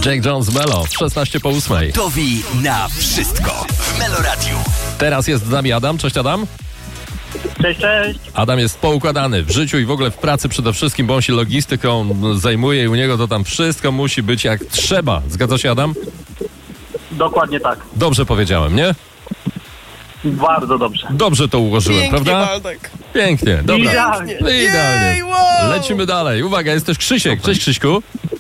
Jake Jones, Melo, 6:16. Gotowi na wszystko w Melo Radio. Teraz jest z nami Adam. Cześć, Adam. Cześć, cześć. Adam jest poukładany w życiu i w ogóle w pracy przede wszystkim, bo on się logistyką zajmuje i u niego to tam wszystko musi być jak trzeba. Zgadza się, Adam? Dokładnie tak. Dobrze powiedziałem, nie? Bardzo dobrze. Dobrze to ułożyłem, Pięknie, prawda? Waldek. Pięknie, dobra. Idealnie. Idealnie. Jej, wow. Lecimy dalej. Uwaga, jest też Krzysiek. Cześć, Krzyśku.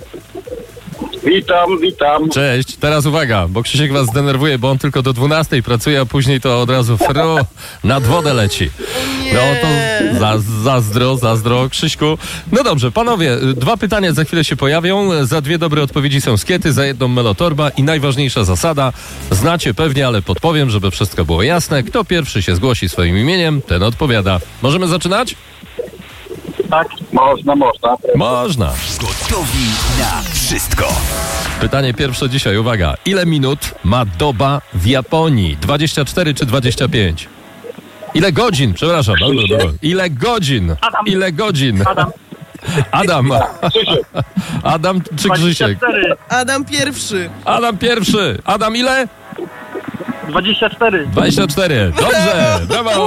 Witam. Cześć. Teraz uwaga, bo Krzysiek was zdenerwuje, bo on tylko do 12 pracuje, a później to od razu nad wodę leci. No to zazdro, Krzyśku. No dobrze, panowie, 2 pytania za chwilę się pojawią. Za 2 dobre odpowiedzi są skiety, za 1 melotorba i najważniejsza zasada. Znacie pewnie, ale podpowiem, żeby wszystko było jasne. Kto pierwszy się zgłosi swoim imieniem, ten odpowiada. Możemy zaczynać? Tak, można. Można. Gotowi na wszystko. Pytanie pierwsze dzisiaj, uwaga. Ile minut ma doba w Japonii? 24 czy 25? Ile godzin? Przepraszam. Ile godzin? Adam. Ile godzin? Adam. Adam. Adam czy Krzysiek? 24. Adam pierwszy. Adam pierwszy. Adam ile? 24. 24. Dobrze. Brawo.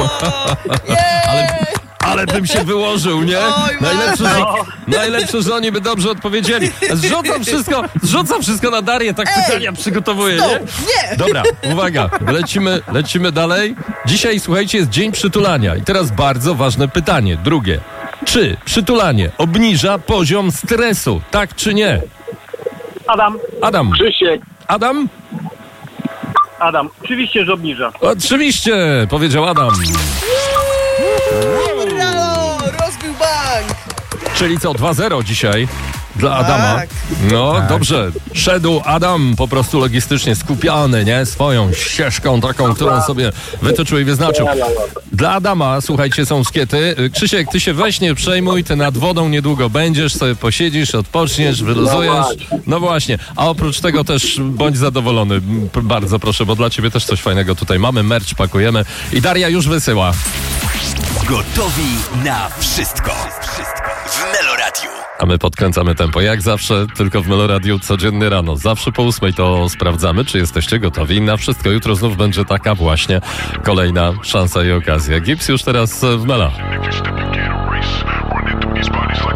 Ale bym się wyłożył, nie? Oj, Najlepsze, że oni by dobrze odpowiedzieli. Zrzucam wszystko na Darię, tak pytania przygotowuję, nie? Nie! Dobra, uwaga, lecimy dalej. Dzisiaj, słuchajcie, jest dzień przytulania i teraz bardzo ważne pytanie, drugie. Czy przytulanie obniża poziom stresu, tak czy nie? Adam. Krzysiek. Adam? Oczywiście, że obniża. Oczywiście, powiedział Adam. Brawo! Rozbił bank! Czyli co, 2-0 dzisiaj dla Adama. No, dobrze. Szedł Adam po prostu logistycznie skupiony, nie? Swoją ścieżką taką, którą sobie wytyczył i wyznaczył. Dla Adama, słuchajcie, są skiety. Krzysiek, ty się weź nie przejmuj, ty nad wodą niedługo będziesz, sobie posiedzisz, odpoczniesz, wyluzujesz. No właśnie. A oprócz tego też bądź zadowolony. Bardzo proszę, bo dla ciebie też coś fajnego tutaj mamy. Merch pakujemy i Daria już wysyła. Gotowi na wszystko w Melo Radio. A my podkręcamy tempo, jak zawsze, tylko w Melo Radio codziennie rano. Zawsze po 8 to sprawdzamy, czy jesteście gotowi na wszystko. Jutro znów będzie taka właśnie kolejna szansa i okazja. Gips już teraz w Melo. Running through these bodies like